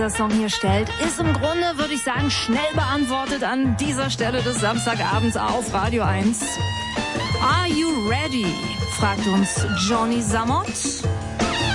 der Song hier stellt, ist im Grunde, würde ich sagen, schnell beantwortet an dieser Stelle des Samstagabends auf Radio 1. Are you ready? Fragt uns Johnny Samot.